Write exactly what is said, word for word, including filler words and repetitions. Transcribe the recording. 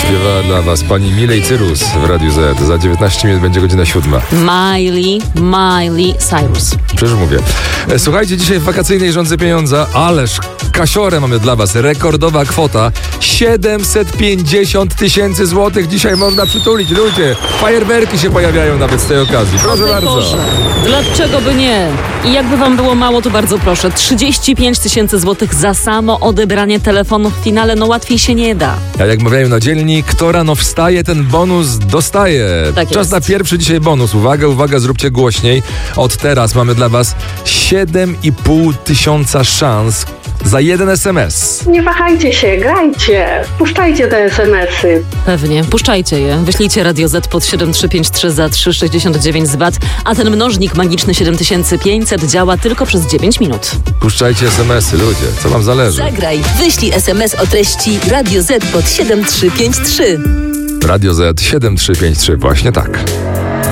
Śpiewała dla was pani Miley Cyrus w Radiu Z. Za dziewiętnaście minut będzie godzina siódma. Miley, Miley Cyrus. Przecież mówię. E, Słuchajcie, dzisiaj w wakacyjnej rządze pieniądza, ależ kasiorę mamy dla was. Rekordowa kwota siedemset pięćdziesiąt tysięcy złotych. Dzisiaj można przytulić. Ludzie, fajerwerki się pojawiają nawet z tej okazji. Proszę bardzo. Boże, dlaczego by nie? I jakby wam było mało, to bardzo proszę. trzydzieści pięć tysięcy złotych za samo odebranie telefonu w finale. No łatwiej się nie da. A jak mawiają na dzielni, kto rano wstaje, ten bonus dostaje. Tak Czas jest. na pierwszy dzisiaj bonus. Uwaga, uwaga, zróbcie głośniej. Od teraz mamy dla was siedem i pół tysiąca szans za jeden es em es. Nie wahajcie się, grajcie, puszczajcie te es em esy. Pewnie, puszczajcie je. Wyślijcie Radio Z pod siedem trzy pięć trzy za trzy sześćdziesiąt dziewięć z V A T, a ten mnożnik magiczny siedem tysięcy pięćset działa tylko przez dziewięć minut. Puszczajcie es em esy, ludzie. Co wam zależy? Zagraj. Wyślij es em es o treści Radio Z pod siedem trzy pięć trzy. Radio Z siedem trzy pięć trzy, właśnie tak.